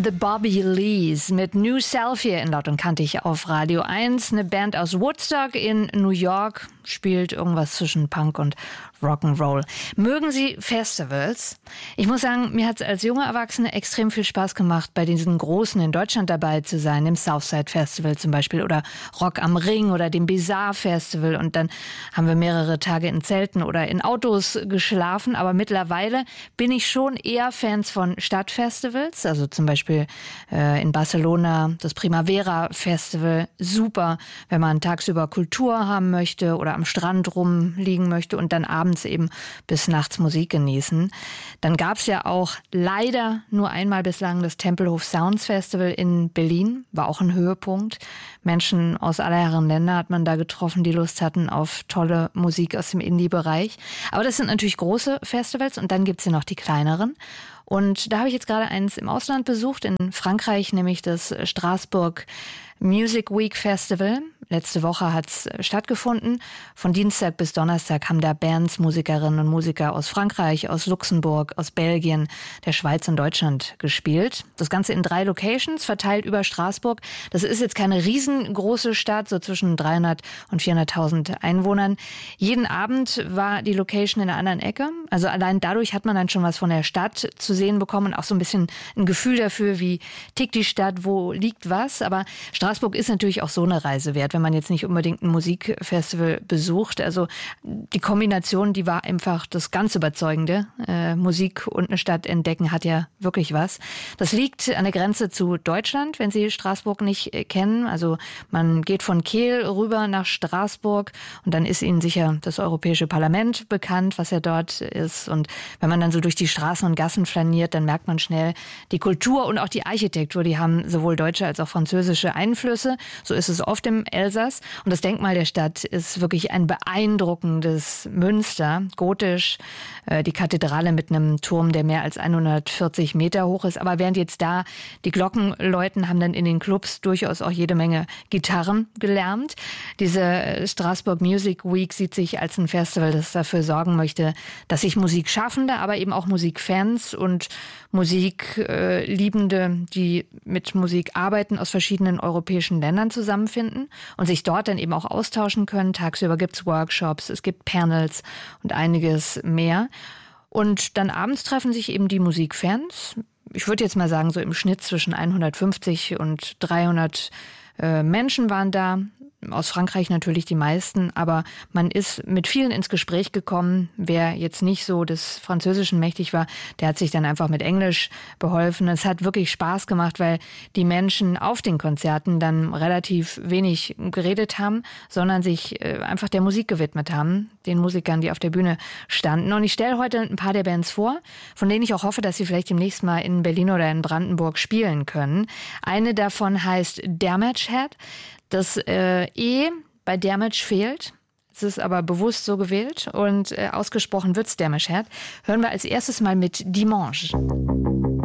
The Bobby Lees mit New Self hier in Laut und Kantig auf Radio 1. Eine Band aus Woodstock in New York, spielt irgendwas zwischen Punk und Rock'n'Roll. Mögen Sie Festivals? Ich muss sagen, mir hat es als junge Erwachsene extrem viel Spaß gemacht, bei diesen Großen in Deutschland dabei zu sein, dem Southside Festival zum Beispiel oder Rock am Ring oder dem Bizarre Festival. Und dann haben wir mehrere Tage in Zelten oder in Autos geschlafen. Aber mittlerweile bin ich schon eher Fans von Stadtfestivals, also zum Beispiel in Barcelona das Primavera Festival. Super, wenn man tagsüber Kultur haben möchte oder am Strand rumliegen möchte und dann abends eben bis nachts Musik genießen. Dann gab es ja auch leider nur einmal bislang das Tempelhof Sounds Festival in Berlin. War auch ein Höhepunkt. Menschen aus aller Herren Länder hat man da getroffen, die Lust hatten auf tolle Musik aus dem Indie-Bereich. Aber das sind natürlich große Festivals und dann gibt es ja noch die kleineren. Und da habe ich jetzt gerade eins im Ausland besucht, in Frankreich, nämlich das Strasbourg Music Week Festival. Letzte Woche hat es stattgefunden. Von Dienstag bis Donnerstag haben da Bands, Musikerinnen und Musiker aus Frankreich, aus Luxemburg, aus Belgien, der Schweiz und Deutschland gespielt. Das Ganze in 3 Locations, verteilt über Straßburg. Das ist jetzt keine riesengroße Stadt, so zwischen 300 und 400.000 Einwohnern. Jeden Abend war die Location in einer anderen Ecke. Also allein dadurch hat man dann schon was von der Stadt zu sehen bekommen und auch so ein bisschen ein Gefühl dafür, wie tickt die Stadt, wo liegt was. Aber Straßburg ist natürlich auch so eine Reise wert, wenn man jetzt nicht unbedingt ein Musikfestival besucht. Also die Kombination, die war einfach das ganz Überzeugende. Musik und eine Stadt entdecken hat ja wirklich was. Das liegt an der Grenze zu Deutschland, wenn Sie Straßburg nicht kennen. Also man geht von Kehl rüber nach Straßburg und dann ist Ihnen sicher das Europäische Parlament bekannt, was ja dort ist. Und wenn man dann so durch die Straßen und Gassen flaniert, dann merkt man schnell, die Kultur und auch die Architektur, die haben sowohl deutsche als auch französische Einflüsse. So ist es oft im Elsass. Und das Denkmal der Stadt ist wirklich ein beeindruckendes Münster, gotisch. Die Kathedrale mit einem Turm, der mehr als 140 Meter hoch ist. Aber während jetzt da die Glocken läuten, haben dann in den Clubs durchaus auch jede Menge Gitarren gelärmt. Diese Strasbourg Music Week sieht sich als ein Festival, das dafür sorgen möchte, dass sich Musikschaffende, aber eben auch Musikfans und Musikliebende, die mit Musik arbeiten, aus verschiedenen europäischen Ländern zusammenfinden und sich dort dann eben auch austauschen können. Tagsüber gibt's Workshops, es gibt Panels und einiges mehr. Und dann abends treffen sich eben die Musikfans. Ich würde jetzt mal sagen, so im Schnitt zwischen 150 und 300 Menschen waren da. Aus Frankreich natürlich die meisten, aber man ist mit vielen ins Gespräch gekommen. Wer jetzt nicht so des Französischen mächtig war, der hat sich dann einfach mit Englisch beholfen. Es hat wirklich Spaß gemacht, weil die Menschen auf den Konzerten dann relativ wenig geredet haben, sondern sich einfach der Musik gewidmet haben, den Musikern, die auf der Bühne standen. Und ich stelle heute ein paar der Bands vor, von denen ich auch hoffe, dass sie vielleicht demnächst mal in Berlin oder in Brandenburg spielen können. Eine davon heißt Damage Head. Das E bei Damage fehlt. Es ist aber bewusst so gewählt und ausgesprochen wird's Damage Head. Hören wir als erstes mal mit Dimanche.